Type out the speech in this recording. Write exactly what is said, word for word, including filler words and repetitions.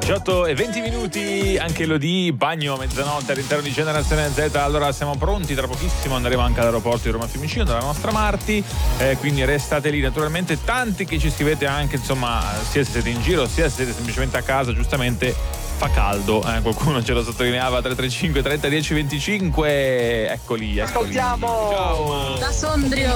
diciotto e venti minuti, anche Elodie, bagno mezzanotte all'interno di Generazione Z. Allora siamo pronti, tra pochissimo andremo anche all'aeroporto di Roma Fiumicino dalla nostra Marti, eh, quindi restate lì. Naturalmente tanti che ci scrivete anche, insomma, sia se siete in giro sia se siete semplicemente a casa, giustamente fa caldo, eh? Qualcuno ce lo sottolineava. Tre tre cinque trenta dieci venticinque, eccoli, eccoli. Ascoltiamo Ciao da Sondrio.